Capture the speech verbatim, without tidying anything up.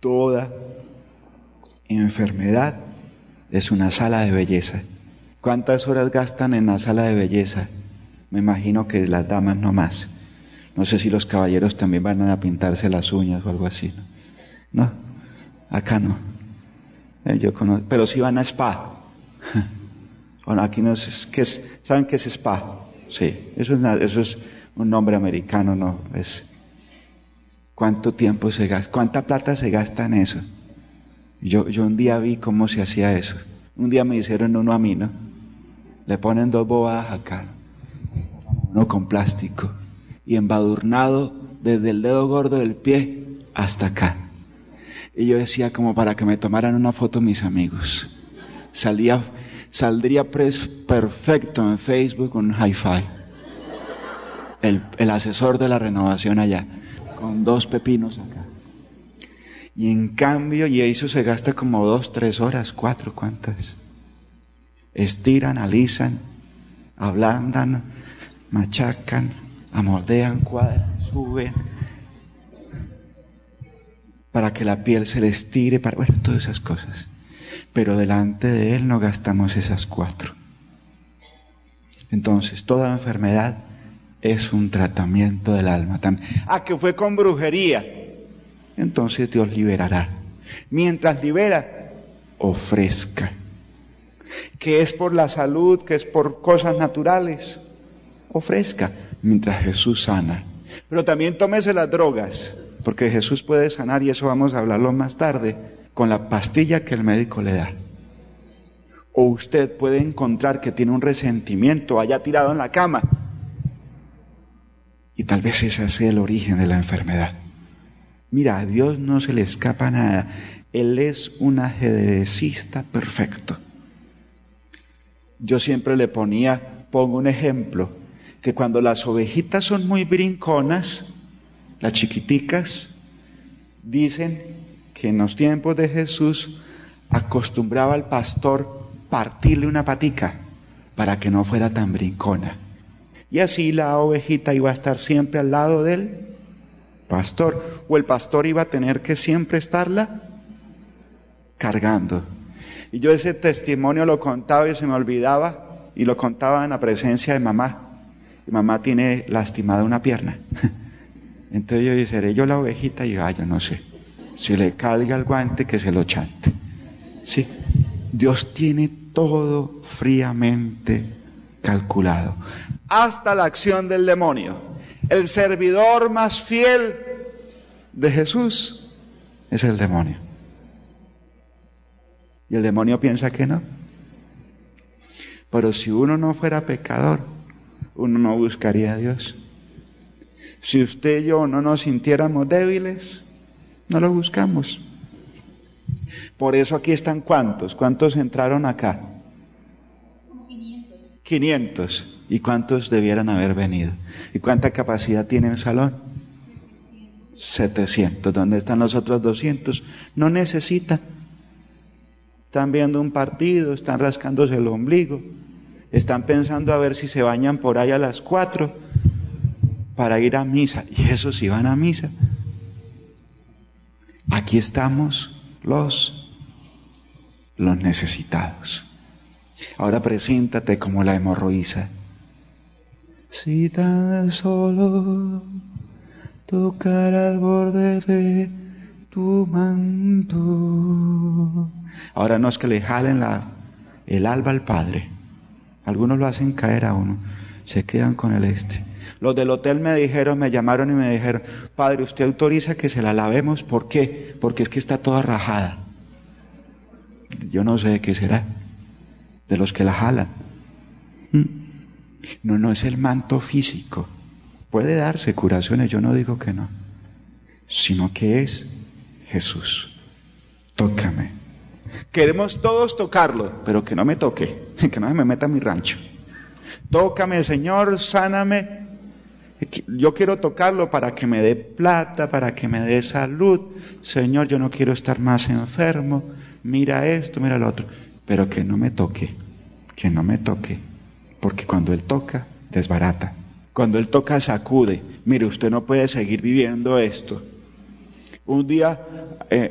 Toda enfermedad es una sala de belleza. ¿Cuántas horas gastan en la sala de belleza? Me imagino que las damas no más. No sé si los caballeros también van a pintarse las uñas o algo así. No, no, acá no. Eh, yo conozco, pero sí van a spa. Bueno, aquí no es, ¿qué es? ¿Saben qué es spa? Sí, eso es, una, eso es un nombre americano, no es. ¿Cuánto tiempo se gasta? ¿Cuánta plata se gasta en eso? Yo, yo un día vi cómo se hacía eso. Un día me hicieron uno a mí, ¿no? Le ponen dos bobadas acá, uno con plástico y embadurnado desde el dedo gordo del pie hasta acá. Y yo decía como para que me tomaran una foto mis amigos. Salía, saldría pres perfecto en Facebook con un hi-fi. El, el asesor de la renovación allá, con dos pepinos acá. Y en cambio, y eso se gasta como dos, tres horas, cuatro, ¿cuántas? Estiran, alisan, ablandan, machacan, amoldean, cuadran, suben, para que la piel se les tire, para, bueno, todas esas cosas. Pero delante de Él no gastamos esas cuatro. Entonces, toda enfermedad es un tratamiento del alma también. Ah, que fue con brujería. Entonces Dios liberará. Mientras libera, ofrezca. Que es por la salud, que es por cosas naturales, ofrezca. Mientras Jesús sana. Pero también tómese las drogas, porque Jesús puede sanar, y eso vamos a hablarlo más tarde, con la pastilla que el médico le da. O usted puede encontrar que tiene un resentimiento allá tirado en la cama, y tal vez ese sea el origen de la enfermedad. Mira, a Dios no se le escapa nada. Él es un ajedrecista perfecto. Yo siempre le ponía, pongo un ejemplo, que cuando las ovejitas son muy brinconas, las chiquiticas, dicen que en los tiempos de Jesús acostumbraba al pastor partirle una patica para que no fuera tan brincona. Y así la ovejita iba a estar siempre al lado del pastor, o el pastor iba a tener que siempre estarla cargando. Y yo ese testimonio lo contaba y se me olvidaba, y lo contaba en la presencia de mamá. Y mamá tiene lastimada una pierna. Entonces yo dije, ¿seré yo la ovejita? Y yo, ah, yo no sé. Si le calga el guante, que se lo chante. Sí, Dios tiene todo fríamente calculado. Hasta la acción del demonio. El servidor más fiel de Jesús es el demonio. Y el demonio piensa que no. Pero si uno no fuera pecador, uno no buscaría a Dios. Si usted y yo no nos sintiéramos débiles, no lo buscamos. Por eso aquí están ¿cuántos? ¿Cuántos entraron acá? quinientos. ¿Y cuántos debieran haber venido? ¿Y cuánta capacidad tiene el salón? setecientos. ¿Dónde están los otros doscientos? No necesitan. Están viendo un partido, están rascándose el ombligo, están pensando a ver si se bañan por ahí a las cuatro para ir a misa. Y esos sí van a misa. Aquí estamos los, los necesitados. Ahora preséntate como la hemorroísa. Si tan solo tocar al borde de tu manto. Ahora no es que le jalen la, el alba al Padre. Algunos lo hacen caer a uno. Se quedan con el este. Los del hotel me dijeron, me llamaron y me dijeron, Padre, ¿usted autoriza que se la lavemos? ¿Por qué? Porque es que está toda rajada. Yo no sé de qué será. De los que la jalan. No, no es el manto físico. Puede darse curaciones, yo no digo que no. Sino que es Jesús. Tócame. Queremos todos tocarlo, pero que no me toque, que no se me meta a mi rancho. Tócame, Señor, sáname. Yo quiero tocarlo para que me dé plata, para que me dé salud. Señor, yo no quiero estar más enfermo. Mira esto, mira lo otro. Pero que no me toque, que no me toque. Porque cuando Él toca, desbarata. Cuando Él toca, sacude. Mire, usted no puede seguir viviendo esto. Un día... Eh,